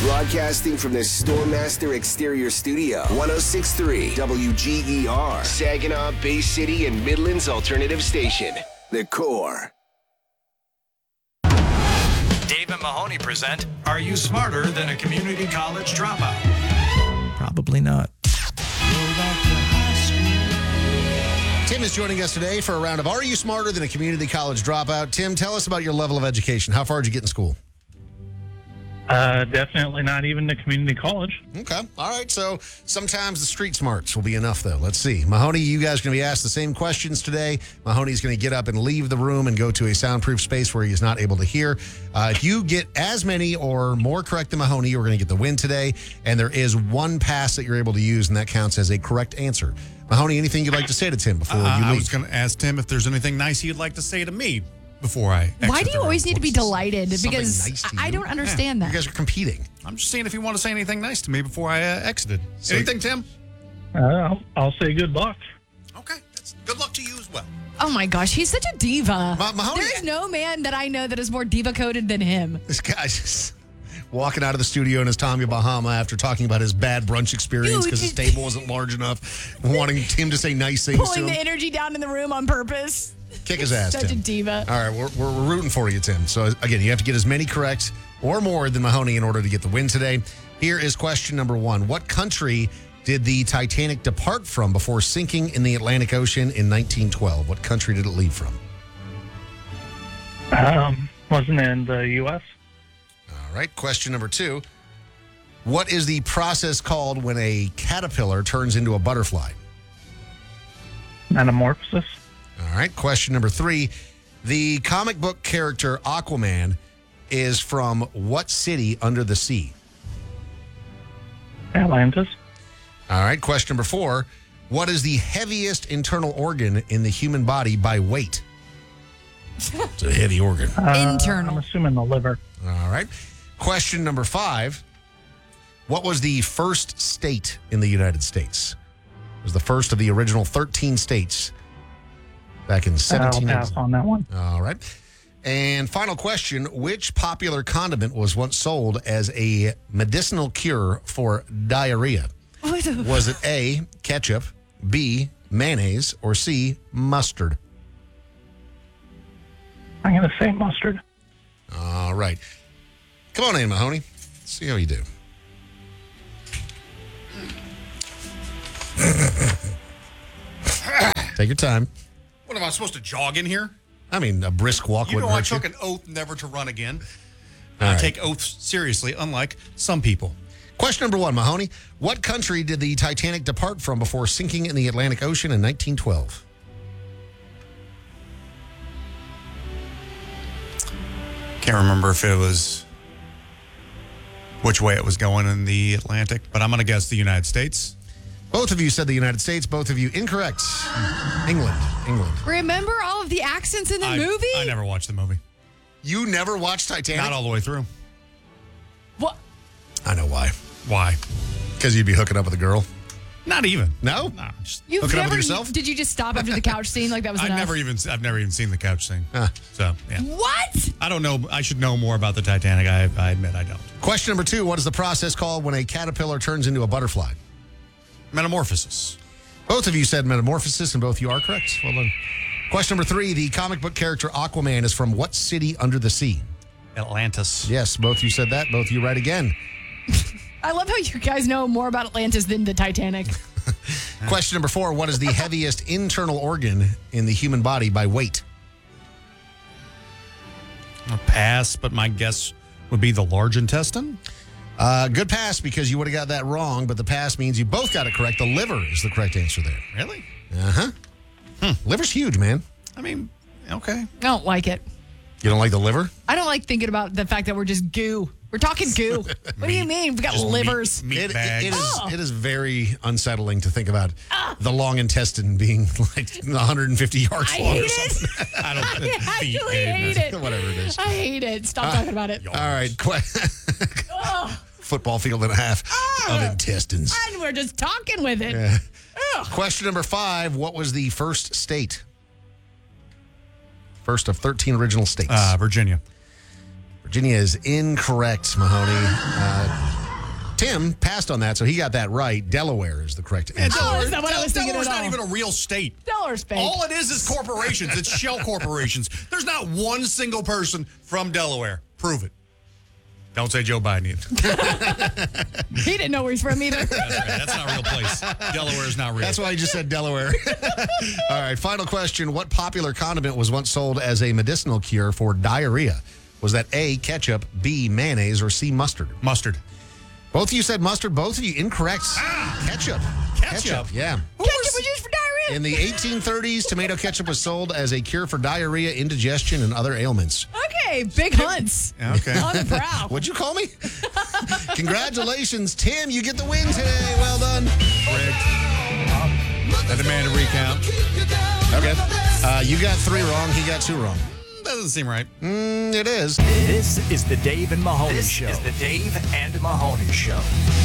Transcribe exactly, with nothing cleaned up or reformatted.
Broadcasting from the Stormmaster Exterior Studio, one oh six point three W G E R, Saginaw, Bay City, and Midland's alternative station, The Core. Dave and Mahoney present, Are You Smarter Than a Community College Dropout? Probably not. Tim is joining us today for a round of Are You Smarter Than a Community College Dropout? Tim, tell us about your level of education. How far did you get in school? Uh, definitely not even the community college. Okay. All right. So sometimes the street smarts will be enough, though. Let's see. Mahoney, you guys are going to be asked the same questions today. Mahoney's going to get up and leave the room and go to a soundproof space where he is not able to hear. Uh, if you get as many or more correct than Mahoney, you're going to get the win today. And there is one pass that you're able to use, and that counts as a correct answer. Mahoney, anything you'd like to say to Tim before uh, you leave? I was going to ask Tim if there's anything nice he'd like to say to me before I exit Why do you the always room. need to be delighted? Something Because nice to I I you? don't understand You that. guys are competing. I'm just saying if you want to say anything nice to me before I uh, exited. So- anything, Tim? Uh, I'll, I'll say good luck. Okay. That's, good luck to you as well. Oh my gosh, he's such a diva. Ma- Mahoney- There is no man that I know that is more diva coded than him. This guy's just walking out of the studio in his Tommy Bahama after talking about his bad brunch experience Dude, because his just- table wasn't large enough, wanting Tim to say nice things Pulling to the him. energy down in the room on purpose. Kick his ass, Such Tim. a diva. All right, we're, we're, we're rooting for you, Tim. So, again, you have to get as many correct or more than Mahoney in order to get the win today. Here is question number one. What country did the Titanic depart from before sinking in the Atlantic Ocean in nineteen twelve? What country did it leave from? Um, wasn't in the U S All right, question number two. What is the process called when a caterpillar turns into a butterfly? Metamorphosis. All right, question number three. The comic book character Aquaman is from what city under the sea? Atlantis. All right, question number four. What is the heaviest internal organ in the human body by weight? It's a heavy organ. Uh, Internal. I'm assuming the liver. All right. Question number five. What was the first state in the United States? It was the first of the original thirteen states back in I'll seventeen. pass on that one. All right. And final question. Which popular condiment was once sold as a medicinal cure for diarrhea? Was it A, ketchup, B, mayonnaise, or C, mustard? I'm going to say mustard. All right. Come on in, Mahoney. Let's see how you do. Take your time. What am I supposed to jog in here? I mean, a brisk walk You know wouldn't I hurt you. took an oath never to run again. All I right. take oaths seriously, unlike some people. Question number one, Mahoney. What country did the Titanic depart from before sinking in the Atlantic Ocean in nineteen twelve? Can't remember if it was which way it was going in the Atlantic, but I'm going to guess the United States. Both of you said the United States. Both of you incorrect. England. England. Remember all of the accents in the I, movie? I never watched the movie. You never watched Titanic? Not all the way through. What? I know why. Why? Because you'd be hooking up with a girl. Not even. No? No. Just, You've Hooking up never, with yourself? Did you just stop after the couch scene like that was I've enough? never even. I've never even seen the couch scene. Huh. So yeah. What? I don't know. I should know more about the Titanic. I, I admit I don't. Question number two. What is the process called when a caterpillar turns into a butterfly? Metamorphosis. Both of you said metamorphosis, and both you are correct. Well done. Question number three. The comic book character Aquaman is from what city under the sea? Atlantis. Yes, both you said that. Both you right again. I love how you guys know more about Atlantis than the Titanic. Question number four. What is the heaviest internal organ in the human body by weight? I'll pass, but my guess would be the large intestine. Uh, good pass because you would have got that wrong, but the pass means you both got it correct. The liver is the correct answer there. Really? Uh-huh. Hmm. Liver's huge, man. I mean, okay. I don't like it. You don't like the liver? I don't like thinking about the fact that we're just goo. We're talking goo. What do you mean? We got Just livers. Meat, meat It, bags. it, is, Oh. it is very unsettling to think about the long intestine being like one hundred fifty yards I long hate or something. it. I don't. I feet, actually Dave. hate it. Whatever it is. I hate it. Stop talking about it. All right. que- Football field and a half of intestines. And we're just talking with it. Yeah. Ugh. Question number five. What was the first state? First of thirteen original states. Uh, Virginia. Virginia is incorrect, Mahoney. Uh, Tim passed on that, so he got that right. Delaware is the correct answer. Oh, that's not what I was thinking Delaware's at not all. even a real state. Delaware's fake. All it is is corporations. It's shell corporations. There's not one single person from Delaware. Prove it. Don't say Joe Biden either. He didn't know where he's from either. That's right. That's not a real place. Delaware's not real. That's why I just said Delaware. All right, final question. What popular condiment was once sold as a medicinal cure for diarrhea? Was that A, ketchup, B, mayonnaise, or C, mustard? Mustard. Both of you said mustard. Both of you incorrect. Ah, ketchup. ketchup. Yeah. Ketchup was used for diarrhea. In the eighteen thirties, tomato ketchup was sold as a cure for diarrhea, indigestion, and other ailments. Okay, big hunts. Okay. On the prowl. What'd you call me? Congratulations, Tim. You get the win today. Well done. Rigged. I demand a recount. Okay. Uh, you got three wrong. He got two wrong. Doesn't seem right. Mm, it is. This is the Dave and Mahoney This Show. is the Dave and Mahoney Show.